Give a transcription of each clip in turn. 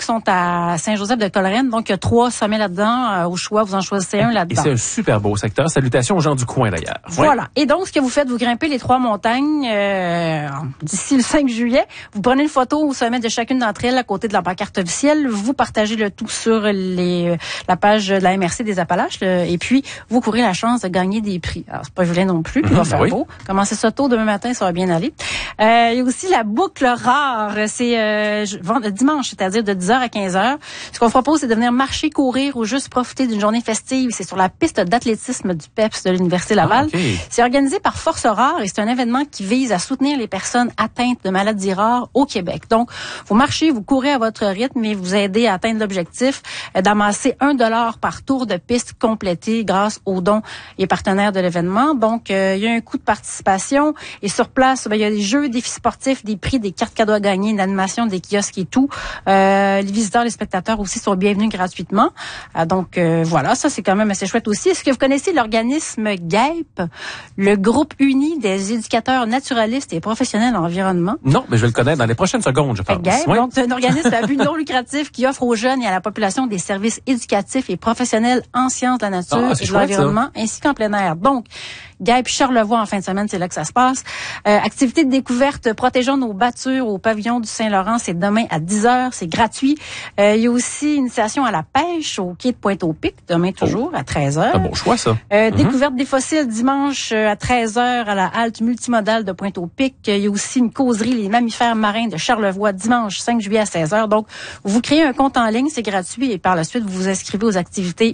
sont à Saint-Joseph-de-Coleraine. Donc, il y a 3 sommets là-dedans. Au choix, vous en choisissez un là-dedans. Et c'est un super beau secteur. Salutations aux gens du coin, d'ailleurs. Voilà. Ouais. Et donc, ce que vous faites, vous grimpez les 3 montagnes d'ici le 5 juillet. Vous prenez une photo au sommet de chacune d'entre elles à côté de la pancarte officielle. Vous partagez le tout sur la page de la MRC des Appalaches. Et puis, vous courez la chance de gagner des prix. Alors, c'est pas vilain non plus. Il va faire beau. Commencez ça tôt demain matin, ça va bien aller. Il y a aussi la boucle rare. C'est dimanche, c'est-à-dire de 10h à 15h. Ce qu'on propose, c'est de venir marcher, courir ou juste profiter d'une journée festive. C'est sur la piste d'athlétisme du PEPS de l'Université Laval. C'est organisé par Force Rare et c'est un événement qui vise à soutenir les personnes atteintes de maladies rares au Québec. Donc, vous marchez, vous courez à votre rythme et vous aidez à atteindre l'objectif d'amasser $1 par tour de piste complété grâce aux dons et partenaires de l'événement. Donc, il y a un coût de participation et sur place, il y a des jeux, défis sportifs, des prix, des cartes cadeaux à gagner, une animation, des kiosques et tout. Les visiteurs, les spectateurs aussi sont bienvenus gratuitement. Donc, voilà, ça c'est quand même assez chouette aussi. Est-ce que vous connaissez l'organisme GAEP, le groupe uni des éducateurs naturalistes et professionnels en environnement? Non, mais je vais le connaître dans les prochaines secondes, je pense. GAEP, donc c'est un organisme à but non lucratif qui offre aux jeunes et à la population des services éducatifs et professionnels en sciences de la nature et de l'environnement, ainsi qu'en plein air. Donc, GAEP Charlevoix en fin de semaine, c'est là que ça se passe. Activité de découverte, protégeons nos battures au pavillon du Saint-Laurent, c'est demain à 10h, c'est gratuit. Il y a aussi une initiation à la pêche au quai de Pointe-au-Pic, demain toujours à 13h. Un bon choix, ça. Découverte des fossiles dimanche à 13h à la halte multimodale de Pointe-au-Pic. Il y a aussi une causerie les mammifères marins de Charlevoix dimanche 5 juillet à 16h. Donc, vous créez un compte en ligne, c'est gratuit et par la suite, vous vous inscrivez aux activités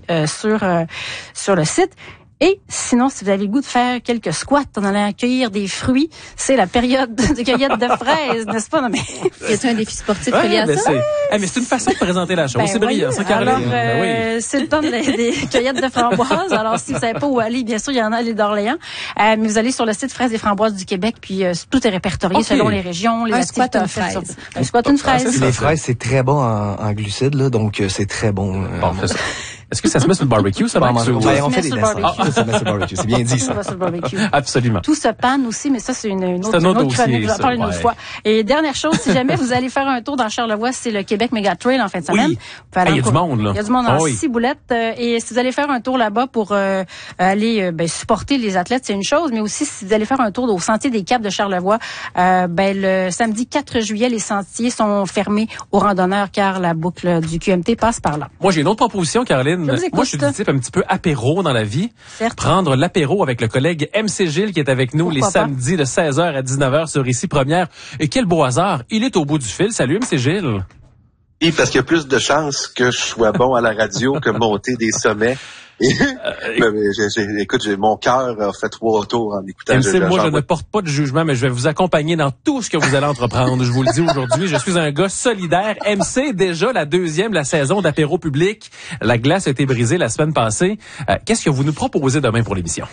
sur le site. Et sinon, si vous avez le goût de faire quelques squats en allant accueillir des fruits, c'est la période de cueillette de fraises, n'est-ce pas? Non, mais y a-t-il un défi sportif relié à ça? Mais c'est une façon de présenter la chose. C'est brillant, ça, Caroline. Alors, c'est le temps des cueillettes de framboises. Alors, si vous savez pas où aller, bien sûr, il y en a à l'île d'Orléans. Mais vous allez sur le site Fraises et Framboises du Québec, puis tout est répertorié selon les régions, les activités. Un squat, une fraise. Les fraises, c'est très bon en glucides, là, donc c'est très bon. Bon, on fait ça. Est-ce que ça se met sur le barbecue, ça, Max? On fait des dessins. Ça se met sur le barbecue. C'est bien dit, ça. Sur le barbecue. Absolument. Tout se panne aussi, mais ça, c'est une autre dossier. Je vais en parler une autre fois. Et dernière chose, si jamais vous allez faire un tour dans Charlevoix, c'est le Québec Mega Trail en fin de semaine. Oui. Il y a du monde, là. Il y a du monde en ciboulette. Et si vous allez faire un tour là-bas pour aller supporter les athlètes, c'est une chose. Mais aussi, si vous allez faire un tour au Sentier des Caps de Charlevoix, le samedi 4 juillet, les sentiers sont fermés aux randonneurs car la boucle du QMT passe par là. Moi, j'ai une autre proposition, Caroline. Moi, je suis du type un petit peu apéro dans la vie. Certes. Prendre l'apéro avec le collègue MC Gilles qui est avec nous les samedis de 16h à 19h sur Ici Première. Et quel beau hasard, il est au bout du fil. Salut MC Gilles. Oui, parce qu'il y a plus de chances que je sois bon à la radio que monter des sommets. Écoute, mon cœur a fait 3 tours en écoutant. MC, moi, je ne porte pas de jugement, mais je vais vous accompagner dans tout ce que vous allez entreprendre. Je vous le dis aujourd'hui, je suis un gars solidaire. MC, déjà la 2e de la saison d'apéro public. La glace a été brisée la semaine passée. Qu'est-ce que vous nous proposez demain pour l'émission?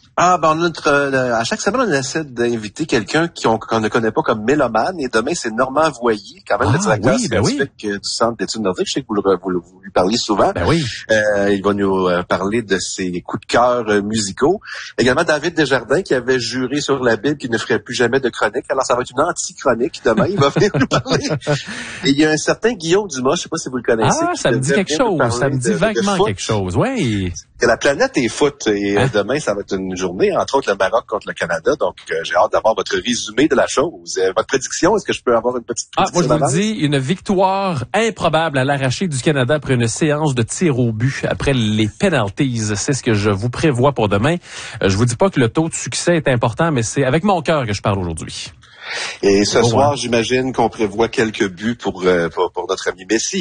À chaque semaine, on essaie d'inviter quelqu'un qu'on ne connaît pas comme mélomane. Et demain, c'est Normand Voyer, quand même le directeur scientifique du Centre d'études nordiques. Je sais que vous lui parliez souvent. Il va nous parler de ses coups de cœur musicaux. Également, David Desjardins, qui avait juré sur la Bible qu'il ne ferait plus jamais de chronique. Alors, ça va être une anti-chronique demain. Il va venir nous parler. Et il y a un certain Guillaume Dumas, je sais pas si vous le connaissez. Ça me dit quelque chose. Ça me dit vaguement quelque chose. Oui. Que la planète est foot. Et demain, ça va être une journée, entre autres le Maroc contre le Canada. Donc, j'ai hâte d'avoir votre résumé de la chose. Votre prédiction, est-ce que je peux avoir une petite prédiction? Moi, je vous dis, une victoire improbable à l'arraché du Canada après une séance de tir au but, après les penalties. C'est ce que je vous prévois pour demain. Je vous dis pas que le taux de succès est important, mais c'est avec mon cœur que je parle aujourd'hui. Et ce soir, j'imagine qu'on prévoit quelques buts pour notre ami Messi.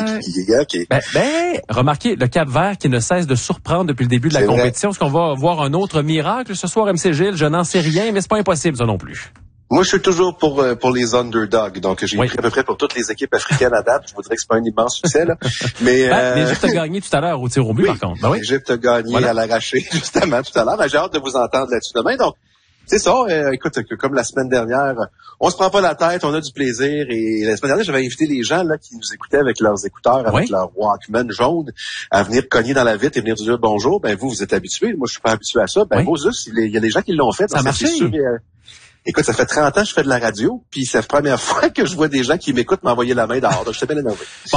Remarquez le Cap-Vert qui ne cesse de surprendre depuis le début de la compétition. Est-ce qu'on va voir un autre miracle ce soir, MC Gilles? Je n'en sais rien, mais c'est pas impossible, ça non plus. Moi, je suis toujours pour les underdogs. Donc, j'ai pris à peu près pour toutes les équipes africaines à date. Je vous dirais que c'est pas un immense succès, là. Mais, l'Égypte a gagné tout à l'heure au tir au but, par contre. L'Égypte a gagné à l'arraché, justement, tout à l'heure. J'ai hâte de vous entendre là-dessus demain. Donc, c'est ça, écoute, comme la semaine dernière, on se prend pas la tête, on a du plaisir. Et la semaine dernière, j'avais invité les gens là qui nous écoutaient avec leurs écouteurs, avec leur Walkman jaune, à venir cogner dans la vitre et venir dire bonjour. Ben vous êtes habitués, moi je suis pas habitué à ça. Ben vous juste, il y a des gens qui l'ont fait. Ça a marché. Écoute, ça fait 30 ans que je fais de la radio, puis c'est la première fois que je vois des gens qui m'écoutent m'envoyer la main dehors. Donc, je t'ai bien énervé.